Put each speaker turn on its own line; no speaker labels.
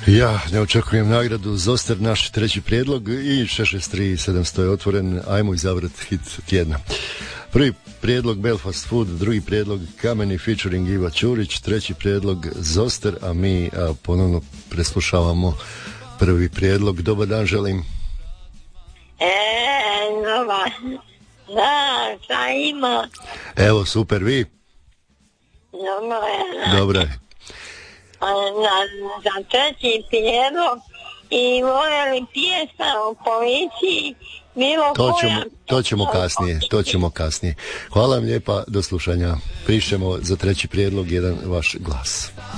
Ja ne očekujem nagradu Zoster, naš treći prijedlog i 663-700 je otvoren. Ajmo izabrati hit tjedna. Prvi prijedlog Belfast Food, drugi prijedlog Kameni featuring Iva Ćurić, treći prijedlog Zoster, a mi ponovno preslušavamo prvi prijedlog. Dobar dan želim.
Dobar. Da, šta ima?
Evo, super, vi? Dobro je.
Za treći prijedlog i voljeli pjesma o policiji bilo koja.
To ćemo kasnije. Hvala vam lijepa, do slušanja. Prišemo za treći prijedlog jedan vaš glas.